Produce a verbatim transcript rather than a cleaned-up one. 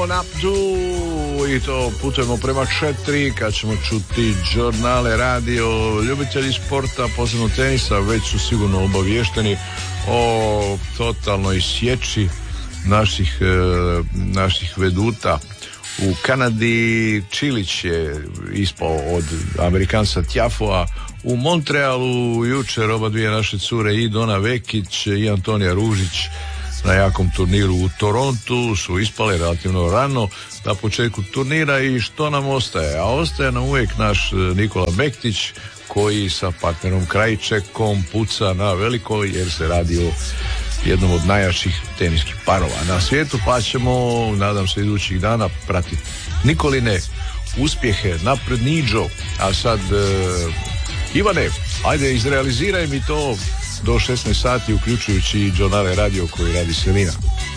on up to, i to putujemo prema četiri kad ćemo čuti žurnale radio. Ljubitelji sporta, posebno tenisa, već su sigurno obavješteni o totalnoj sječi naših, naših veduta. U Kanadi Čilić je ispao od Amerikanca Tjafoa. U Montrealu jučer oba dvije naše cure, i Dona Vekić i Antonija Ružić, na jakom turniru u Torontu su ispale relativno rano na početku turnira. I što nam ostaje? A ostaje nam uvijek naš Nikola Mektić, koji sa partnerom Krajčekom puca na veliko, jer se radi o jednom od najjačih teniskih parova na svijetu, pa ćemo, nadam se, idućih dana pratiti Nikoline uspjehe napred Niđo. A sad e, Ivane, ajde izrealiziraj mi to do šesnaest sati, uključujući i žurnale radio koji radi Selina.